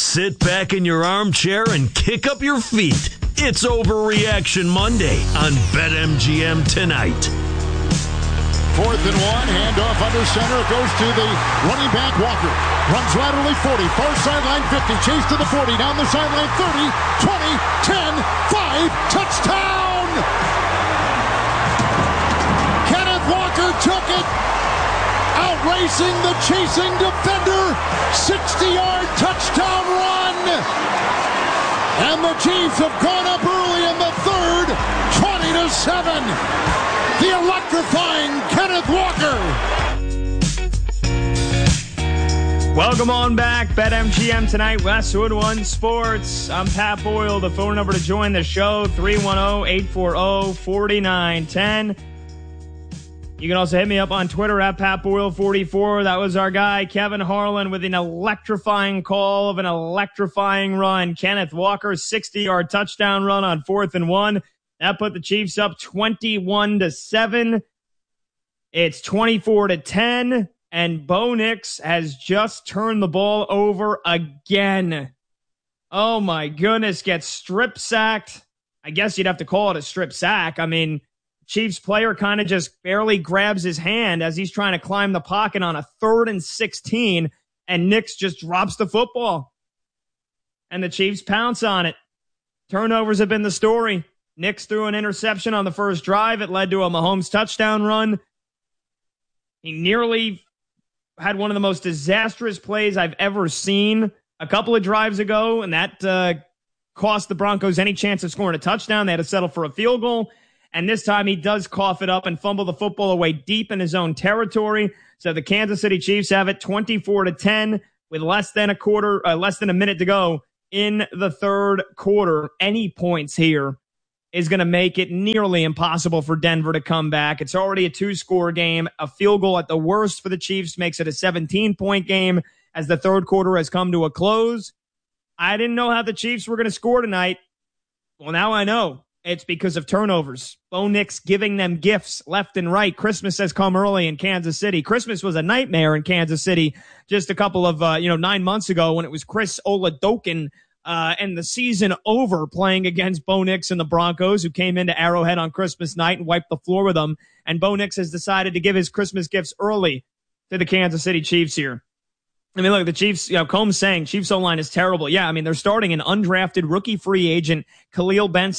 Sit back in your armchair and kick up your feet. It's Overreaction Monday on BetMGM tonight. 4th and 1, handoff under center, goes to the running back Walker. Runs laterally 40, far sideline 50, chase to the 40, down the sideline 30, 20, 10, 5, touchdown! Kenneth Walker took it, outracing the chasing defender, 60-yard touchdown run! And the Chiefs have gone up early in the third, 20-7. The electrifying Kenneth Walker. Welcome on back. BetMGM tonight, Westwood One Sports. I'm Pat Boyle. The phone number to join the show, 310-840-4910. You can also hit me up on Twitter at PatBoyle44. That was our guy, Kevin Harlan, with an electrifying call of an electrifying run. Kenneth Walker, 60-yard touchdown run on 4th and 1. That put the Chiefs up 21-7. It's 24-10, and Bo Nix has just turned the ball over again. Oh my goodness, gets strip sacked. I guess you'd have to call it a strip sack. I mean, Chiefs player kind of just barely grabs his hand as he's trying to climb the pocket on a 3rd and 16, and Nix just drops the football. And the Chiefs pounce on it. Turnovers have been the story. Nix threw an interception on the first drive. It led to a Mahomes touchdown run. He nearly had one of the most disastrous plays I've ever seen a couple of drives ago, and that cost the Broncos any chance of scoring a touchdown. They had to settle for a field goal. And this time he does cough it up and fumble the football away deep in his own territory. So the Kansas City Chiefs have it 24-10 with less than a minute to go in the third quarter. Any points here is going to make it nearly impossible for Denver to come back. It's already a 2-score game. A field goal at the worst for the Chiefs makes it a 17-point game as the third quarter has come to a close. I didn't know how the Chiefs were going to score tonight. Well, now I know. It's because of turnovers. Bo Nix giving them gifts left and right. Christmas has come early in Kansas City. Christmas was a nightmare in Kansas City just a couple of 9 months ago when it was Chris Oladokun and the season over playing against Bo Nix and the Broncos, who came into Arrowhead on Christmas night and wiped the floor with them. And Bo Nix has decided to give his Christmas gifts early to the Kansas City Chiefs here. I mean, look, the Chiefs, Combs saying Chiefs O-line is terrible. Yeah, I mean, they're starting an undrafted rookie free agent, Khalil Benson.